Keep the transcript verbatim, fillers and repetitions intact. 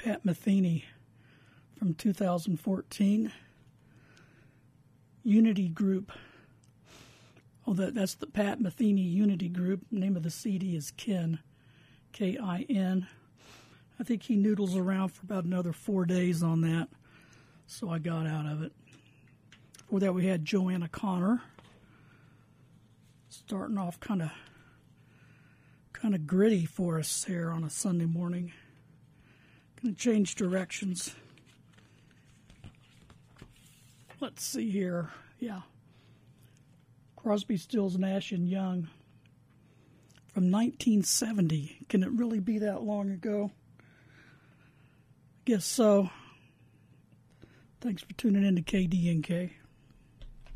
Pat Metheny from two thousand fourteen. Unity Group. Oh, that, that's the Pat Metheny Unity Group. Name of the C D is Kin, K I N. I think he noodles around for about another four days on that, so I got out of it. Before that, we had Joanna Connor. Starting off kind of kind of gritty for us here on a Sunday morning. Going to change directions. Let's see here. Yeah. Crosby, Stills, Nash and Young from nineteen seventy. Can it really be that long ago? Guess so. Thanks for tuning in to K D N K.